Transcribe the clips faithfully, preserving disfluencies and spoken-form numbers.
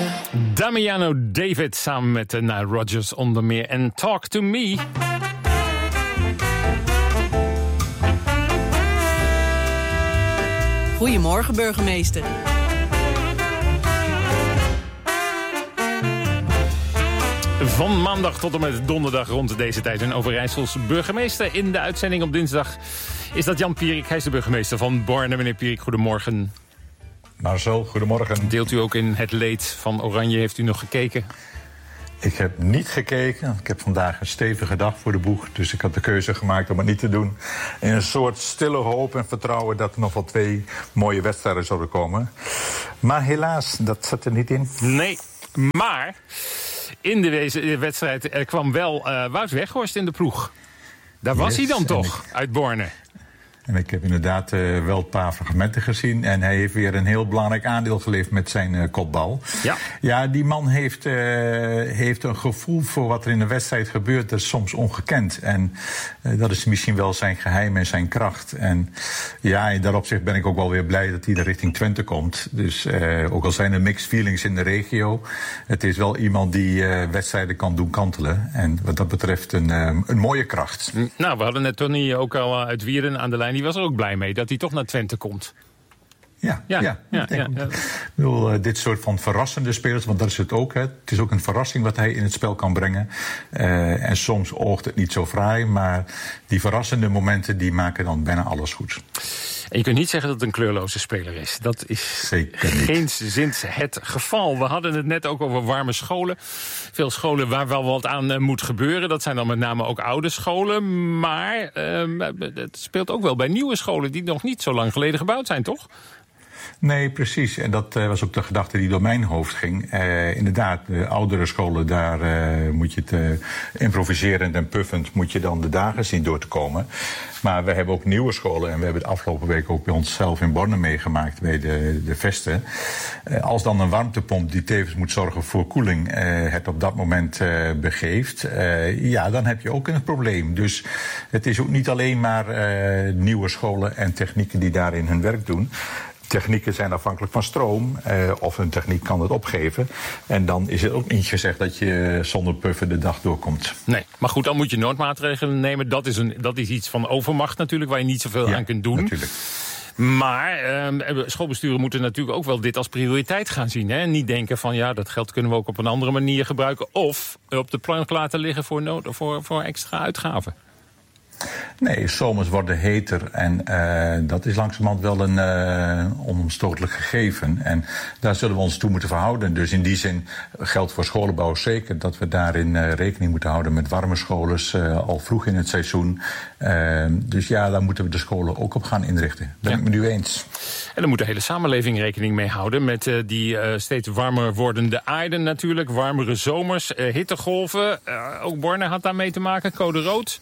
Damiano David samen met uh, Nile Rodgers onder meer en Talk to Me. Goedemorgen, burgemeester. Van maandag tot en met donderdag rond deze tijd een Overijssels burgemeester. In de uitzending op dinsdag is dat Jan Pierik. Hij is de burgemeester van Borne. Meneer Pierik, goedemorgen. Marcel, goedemorgen. Deelt u ook in het leed van Oranje? Heeft u nog gekeken? Ik heb niet gekeken. Ik heb vandaag een stevige dag voor de boeg. Dus ik had de keuze gemaakt om het niet te doen. In een soort stille hoop en vertrouwen dat er nog wel twee mooie wedstrijden zouden komen. Maar helaas, dat zat er niet in. Nee, maar in de wedstrijd er kwam wel uh, Wout Weghorst in de ploeg. Daar was yes, hij dan toch, ik... uit Borne. En ik heb inderdaad uh, wel een paar fragmenten gezien. En hij heeft weer een heel belangrijk aandeel geleverd met zijn uh, kopbal. Ja. ja, die man heeft, uh, heeft een gevoel voor wat er in de wedstrijd gebeurt. Dat is soms ongekend. En uh, dat is misschien wel zijn geheim en zijn kracht. En ja, in dat opzicht ben ik ook wel weer blij dat hij er richting Twente komt. Dus uh, ook al zijn er mixed feelings in de regio. Het is wel iemand die uh, wedstrijden kan doen kantelen. En wat dat betreft een, uh, een mooie kracht. Nou, we hadden net Tony ook al uit Wierden aan de lijn. Die was er ook blij mee dat hij toch naar Twente komt. Ja, ja, ja, ja, ik denk, ja, ja. Ik bedoel, uh, dit soort van verrassende spelers, want dat is het ook. Hè. Het is ook een verrassing wat hij in het spel kan brengen. Uh, en soms oogt het niet zo fraai, maar die verrassende momenten die maken dan bijna alles goed. En je kunt niet zeggen dat het een kleurloze speler is. Dat is zeker niet. Geenszins het geval. We hadden het net ook over warme scholen. Veel scholen waar wel wat aan uh, moet gebeuren. Dat zijn dan met name ook oude scholen. Maar uh, het speelt ook wel bij nieuwe scholen die nog niet zo lang geleden gebouwd zijn, toch? Nee, precies. En dat uh, was ook de gedachte die door mijn hoofd ging. Uh, inderdaad, de oudere scholen, daar uh, moet je het uh, improviserend en puffend moet je dan de dagen zien door te komen. Maar we hebben ook nieuwe scholen en we hebben de afgelopen week ook bij onszelf in Borne meegemaakt bij de, de Vesten. Uh, als dan een warmtepomp die tevens moet zorgen voor koeling uh, het op dat moment uh, begeeft, uh, ja, dan heb je ook een probleem. Dus het is ook niet alleen maar uh, nieuwe scholen en technieken die daarin hun werk doen. Technieken zijn afhankelijk van stroom, eh, of een techniek kan het opgeven. En dan is het ook niet gezegd dat je zonder puffen de dag doorkomt. Nee, maar goed, dan moet je noodmaatregelen nemen. Dat is, een, dat is iets van overmacht natuurlijk, waar je niet zoveel ja, aan kunt doen. Natuurlijk. Maar eh, schoolbesturen moeten natuurlijk ook wel dit als prioriteit gaan zien. Hè? En niet denken van ja, dat geld kunnen we ook op een andere manier gebruiken. Of op de plank laten liggen voor, nood, voor, voor extra uitgaven. Nee, zomers worden heter en uh, dat is langzamerhand wel een uh, onomstotelijk gegeven. En daar zullen we ons toe moeten verhouden. Dus in die zin geldt voor scholenbouw zeker dat we daarin uh, rekening moeten houden met warme scholen uh, al vroeg in het seizoen. Uh, dus ja, daar moeten we de scholen ook op gaan inrichten. Ben ja. ik me nu eens. En daar moet de hele samenleving rekening mee houden met uh, die uh, steeds warmer wordende aarde natuurlijk. Warmere zomers, uh, hittegolven. Uh, ook Borne had daarmee te maken, code rood.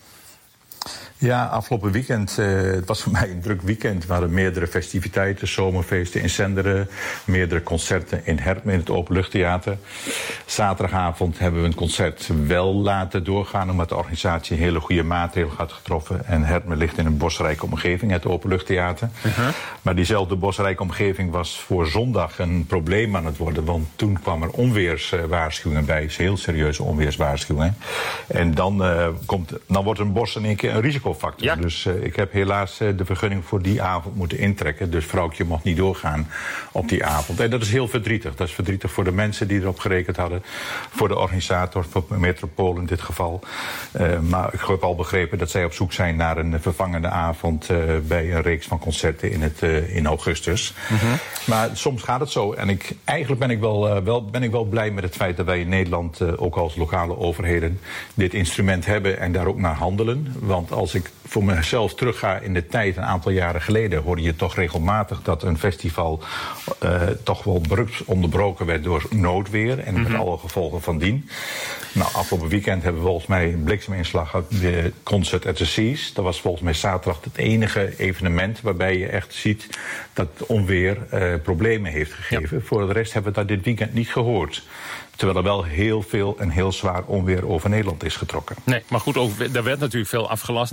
Ja, afgelopen weekend, uh, het was voor mij een druk weekend. We hadden meerdere festiviteiten, zomerfeesten in Senderen, meerdere concerten in Hermen in het Openluchttheater. Zaterdagavond hebben we een concert wel laten doorgaan, omdat de organisatie een hele goede maatregel had getroffen. En Hermen ligt in een bosrijke omgeving, het Openluchttheater. Uh-huh. Maar diezelfde bosrijke omgeving was voor zondag een probleem aan het worden, want toen kwam er onweerswaarschuwingen bij, heel serieuze onweerswaarschuwingen. En dan, uh, komt, dan wordt een bos in één keer een risico. Factor. Ja. Dus uh, ik heb helaas uh, de vergunning voor die avond moeten intrekken. Dus vrouwtje mocht niet doorgaan op die avond. En dat is heel verdrietig. Dat is verdrietig voor de mensen die erop gerekend hadden. Voor de organisator, voor Metropool in dit geval. Uh, maar ik heb al begrepen dat zij op zoek zijn naar een vervangende avond uh, bij een reeks van concerten in, het, uh, in augustus. Mm-hmm. Maar soms gaat het zo. En ik, eigenlijk ben ik, wel, uh, wel, ben ik wel blij met het feit dat wij in Nederland, uh, ook als lokale overheden, dit instrument hebben en daar ook naar handelen. Want als ik voor mezelf terugga in de tijd, een aantal jaren geleden, hoorde je toch regelmatig dat een festival uh, toch wel abrupt onderbroken werd door noodweer en met mm-hmm. alle gevolgen van dien. Nou, afgelopen weekend hebben we volgens mij een blikseminslag gehad, de Concert at the Seas. Dat was volgens mij zaterdag het enige evenement waarbij je echt ziet dat onweer uh, problemen heeft gegeven. Ja. Voor de rest hebben we dat dit weekend niet gehoord. Terwijl er wel heel veel en heel zwaar onweer over Nederland is getrokken. Nee, maar goed, ook, daar werd natuurlijk veel afgelast natuurlijk omdat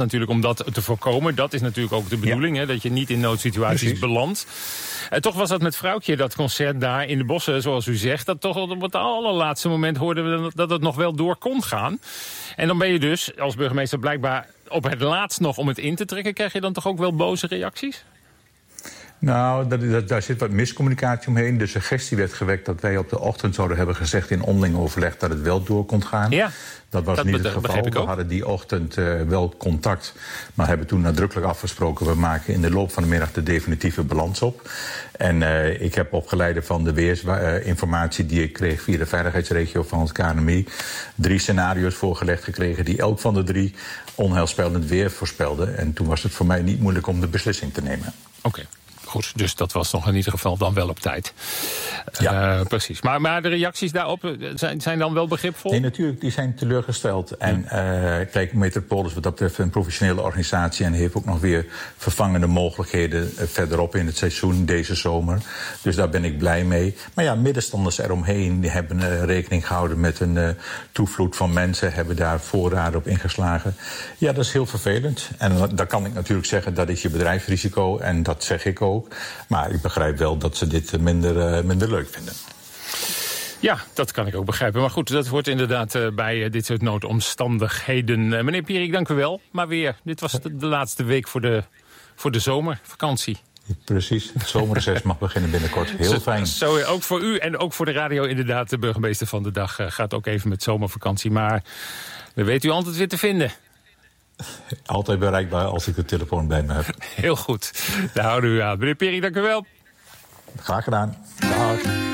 dat te voorkomen. Dat is natuurlijk ook de bedoeling, ja. hè, dat je niet in noodsituaties Precies. belandt. En toch was dat met Vrouwtje, dat concert daar in de bossen, zoals u zegt, dat toch op het allerlaatste moment hoorden we dat het nog wel door kon gaan. En dan ben je dus als burgemeester blijkbaar op het laatst nog om het in te trekken. Krijg je dan toch ook wel boze reacties? Nou, dat, dat, daar zit wat miscommunicatie omheen. De suggestie werd gewekt dat wij op de ochtend zouden hebben gezegd in onderling overleg dat het wel door kon gaan. Ja, dat was dat niet het geval. We hadden die ochtend uh, wel contact, maar hebben toen nadrukkelijk afgesproken, we maken in de loop van de middag de definitieve balans op. En uh, ik heb op geleide van de weersinformatie die ik kreeg via de veiligheidsregio van het K N M I drie scenario's voorgelegd gekregen die elk van de drie onheilspellend weer voorspelden. En toen was het voor mij niet moeilijk om de beslissing te nemen. Oké. Okay. Goed, dus dat was nog in ieder geval dan wel op tijd. Ja. Uh, precies. Maar, maar de reacties daarop zijn, zijn dan wel begripvol? Nee, natuurlijk, die zijn teleurgesteld. En uh, kijk, Metropool is wat dat betreft een professionele organisatie en heeft ook nog weer vervangende mogelijkheden uh, verderop in het seizoen deze zomer. Dus daar ben ik blij mee. Maar ja, middenstanders eromheen die hebben uh, rekening gehouden met een uh, toevloed van mensen, hebben daar voorraden op ingeslagen. Ja, dat is heel vervelend. En uh, dan kan ik natuurlijk zeggen dat is je bedrijfsrisico en dat zeg ik ook. Maar ik begrijp wel dat ze dit minder, uh, minder leuk vinden. Ja, dat kan ik ook begrijpen. Maar goed, dat hoort inderdaad uh, bij uh, dit soort noodomstandigheden. Uh, meneer Pierik, dank u wel. Maar weer, dit was de, de laatste week voor de, voor de zomervakantie. Precies, het zomerreces mag beginnen binnenkort. Heel zo, fijn. Zo, ook voor u en ook voor de radio inderdaad. De burgemeester van de dag uh, gaat ook even met zomervakantie. Maar we weten u altijd weer te vinden. Altijd bereikbaar als ik de telefoon bij me heb. Heel goed, daar houden we u aan. Meneer Pierik, dank u wel. Graag gedaan. Dag.